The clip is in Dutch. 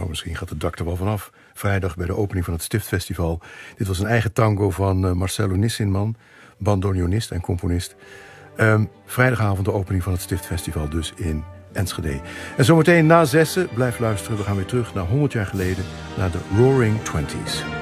misschien gaat het dak er wel vanaf. Vrijdag bij de opening van het Stiftfestival. Dit was een eigen tango van Marcelo Nissinman, bandoneonist en componist. Vrijdagavond de opening van het Stiftfestival dus in Enschede. En zometeen na 6, blijf luisteren. We gaan weer terug naar 100 jaar geleden, naar de Roaring Twenties.